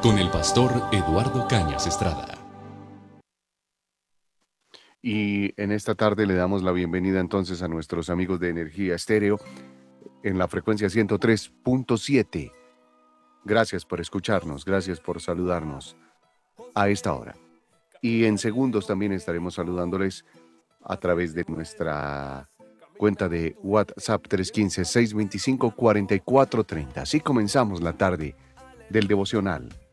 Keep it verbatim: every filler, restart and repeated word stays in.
con el pastor Eduardo Cañas Estrada. Y en esta tarde le damos la bienvenida entonces a nuestros amigos de Energía Estéreo en la frecuencia ciento tres punto siete. Gracias por escucharnos, gracias por saludarnos a esta hora. Y en segundos también estaremos saludándoles a través de nuestra cuenta de WhatsApp tres uno cinco, seis dos cinco, cuatro cuatro tres cero. Así comenzamos la tarde del devocional